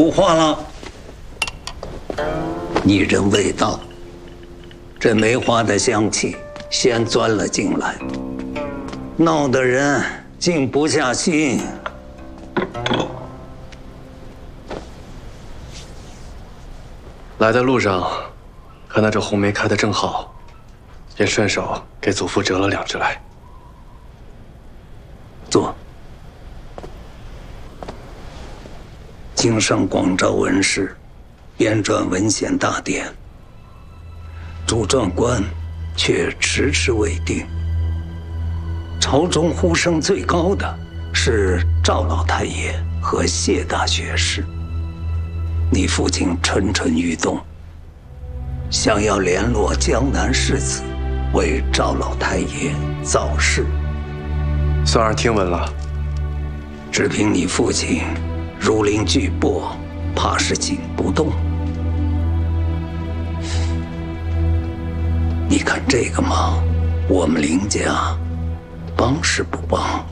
不画了。你人未到，这梅花的香气先钻了进来，闹得人静不下心。 来的路上，看到这红梅开得正好，便顺手给祖父折了2只来。 坐。经上广招文士，编撰文献大典，主撰官却迟迟未定。朝中呼声最高的是赵老太爷和谢大学士。你父亲蠢蠢欲动，想要联络江南士子，为赵老太爷造势。 孙儿听闻了， 只凭你父亲如临巨擘，怕是惊不动。你看这个忙，我们林家帮是不帮？